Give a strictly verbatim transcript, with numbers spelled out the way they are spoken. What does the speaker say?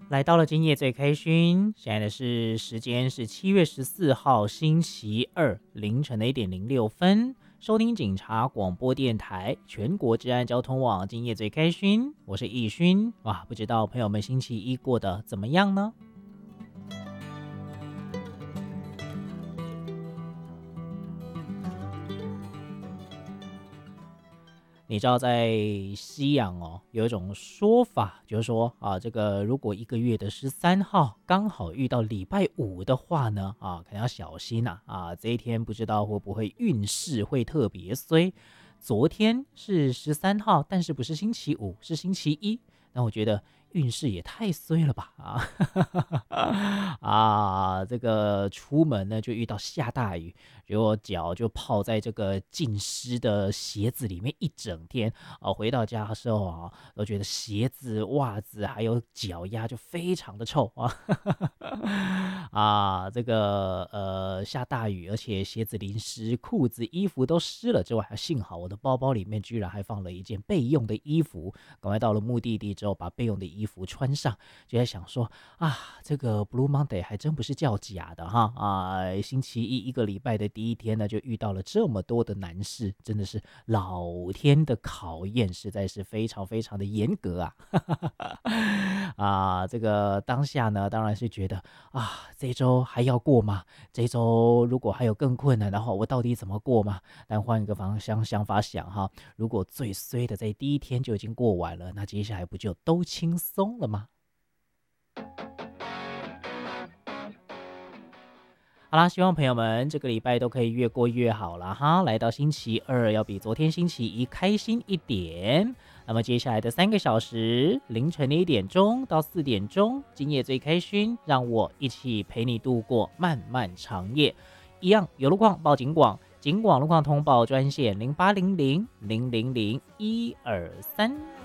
来到了今夜最开心，现在的是时间是七月十四号星期二凌晨的一点零六分，收听警察广播电台全国治安交通网今夜最开心，我是易勋。哇，不知道朋友们星期一过得怎么样呢？你知道在西洋哦，有一种说法，就是说啊，这个如果一个月的十三号刚好遇到礼拜五的话呢，啊，可能要小心呐、啊，啊，这一天不知道会不会运势会特别衰。昨天是十三号，但是不是星期五，是星期一。那我觉得运势也太衰了吧啊啊！这个出门呢就遇到下大雨，结果脚就泡在这个浸湿的鞋子里面一整天啊。回到家的时候啊，都觉得鞋子、袜子还有脚丫就非常的臭啊啊！这个呃下大雨，而且鞋子淋湿，裤子、衣服都湿了之外，还幸好我的包包里面居然还放了一件备用的衣服，赶快到了目的地之后，把备用的衣服穿上，就在想说啊，这个 Blue Monday 还真不是叫假的哈啊！星期一一个礼拜的第一天呢，就遇到了这么多的难事，真的是老天的考验，实在是非常非常的严格啊！啊，这个当下呢，当然是觉得啊，这一周还要过吗？这一周如果还有更困难的话，我到底怎么过吗？但换一个方向想法想哈，如果最衰的在第一天就已经过完了，那接下来不就都轻松了吗？好啦，希望朋友们这个礼拜都可以越过越好了哈。来到星期二，要比昨天星期一开心一点。那么接下来的三个小时，凌晨的一点钟到四点钟，今夜最开心，让我一起陪你度过漫漫长夜。一样有路况报警广，警广路况通报专线零八零零零零零一二三。